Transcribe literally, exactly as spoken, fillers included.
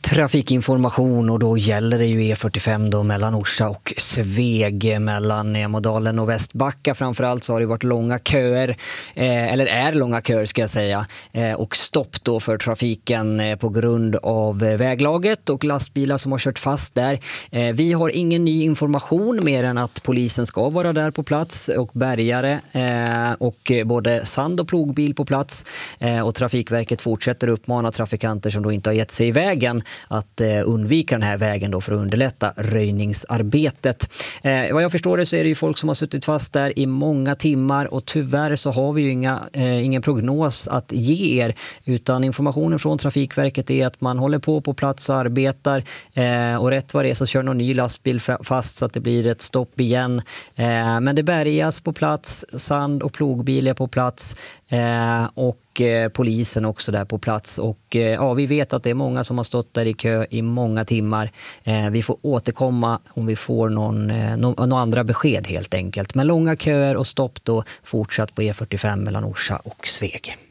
Trafikinformation, och då gäller det ju E fyrtiofem då mellan Orsa och Sveg, mellan Emodalen och Västbacka. Framförallt så har det varit långa köer, eh, eller är långa köer ska jag säga, eh, och stopp då för trafiken eh, på grund av väglaget och lastbilar som har kört fast där. Eh, vi har ingen ny information mer än att polisen ska vara där på plats och bärgare eh, och både sand- och plogbil på plats, eh, och Trafikverket fortsätter uppmana trafikanter som då inte har gett sig i vägen att eh, undvika den här vägen då för att underlätta röjningsarbetet. Eh, vad jag förstår det så är det ju folk som har suttit fast där i många timmar, och tyvärr så har vi ju inga, eh, ingen prognos att ge er, utan informationen från Trafikverket är att man håller på på plats och arbetar, eh, och rätt vad det är så kör någon ny lastbil fast så att det blir ett stopp igen. Eh, men det bärgas på plats, sand- och plogbil är på plats, eh, och polisen också där på plats, och ja, vi vet att det är många som har stått där i kö i många timmar. Eh, vi får återkomma om vi får någon, eh, någon, någon andra besked helt enkelt. Men långa köer och stopp då fortsatt på E fyrtiofem mellan Orsa och Sveg.